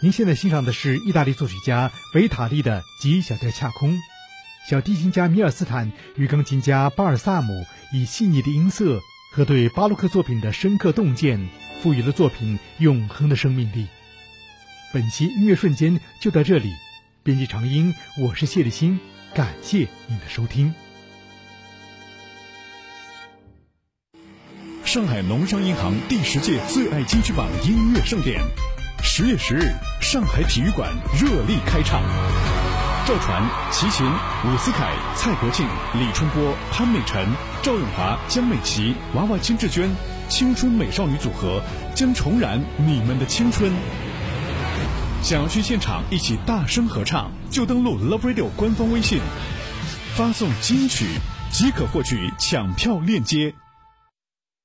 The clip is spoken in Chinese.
您现在欣赏的是意大利作曲家维塔利的《G 小调恰空》，小提琴家米尔斯坦与钢琴家巴尔萨姆以细腻的音色和对巴洛克作品的深刻洞见，赋予了作品永恒的生命力。本期音乐瞬间就到这里，编辑长音，我是谢立新，感谢您的收听。 上海农商银行第10届最爱金曲榜音乐盛典，10月10日，上海体育馆热力开唱。赵传、齐秦、伍思凯、蔡国庆、李春波、潘美辰、赵咏华、江美琪、娃娃金志娟，青春美少女组合将重燃你们的青春。想要去现场一起大声合唱，就登录 Love Radio 官方微信，发送金曲即可获取抢票链接。